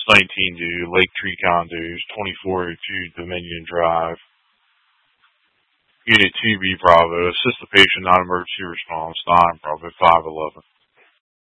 Dallas 19 due, Lake Tree Condos, 2402 Dominion Drive. Unit 2B Bravo, assist the patient, non-emergency response, 9 Bravo 511.